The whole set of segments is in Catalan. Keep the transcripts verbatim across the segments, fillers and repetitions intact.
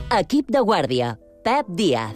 Equip de guàrdia. Pep Díaz.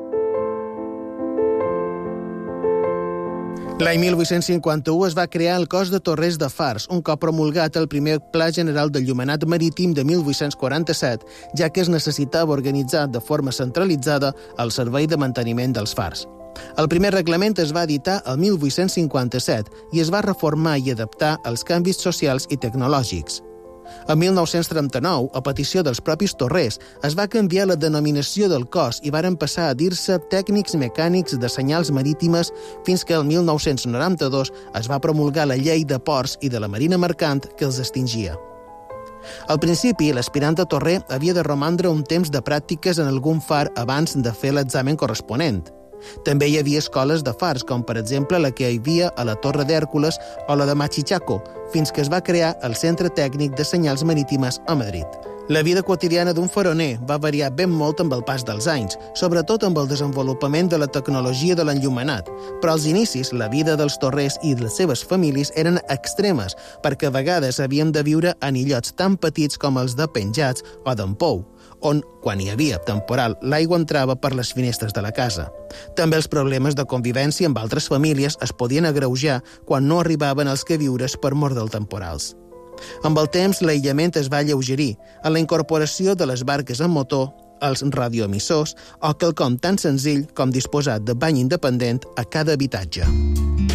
L'any mil vuit-cents cinquanta-u es va crear el Cos de Torrers de Fars, un cop promulgat el primer Pla General d'Enllumenat Marítim de mil vuit-cents quaranta-set, ja que es necessitava organitzar de forma centralitzada el servei de manteniment dels fars. El primer reglament es va editar el mil vuit-cents cinquanta-set i es va reformar i adaptar als canvis socials i tecnològics. En mil nou-cents trenta-nou, a petició dels propis torrers, es va canviar la denominació del cos i varen passar a dir-se tècnics mecànics de senyals marítimes fins que el mil nou-cents noranta-dos es va promulgar la llei de ports i de la marina mercant que els extingia. Al principi, l'aspirant a torrer havia de romandre un temps de pràctiques en algun far abans de fer l'examen corresponent. També hi havia escoles de fars, com per exemple la que hi havia a la Torre d'Hèrcules o la de Machichaco, fins que es va crear el Centre Tècnic de Senyals Marítimes a Madrid. La vida quotidiana d'un faroner va variar ben molt amb el pas dels anys, sobretot amb el desenvolupament de la tecnologia de l'enllumenat, però als inicis la vida dels torrers i de les seves famílies eren extremes, perquè a vegades havíem de viure en illots tan petits com els de Penjats o d'en Pou, on, quan hi havia temporal, l'aigua entrava per les finestres de la casa. També els problemes de convivència amb altres famílies es podien agreujar quan no arribaven els queviures per mor dels temporals. Amb el temps, l'aïllament es va alleugerir, a la incorporació de les barques amb motor, els radioemissors o quelcom tan senzill com disposar de bany independent a cada habitatge.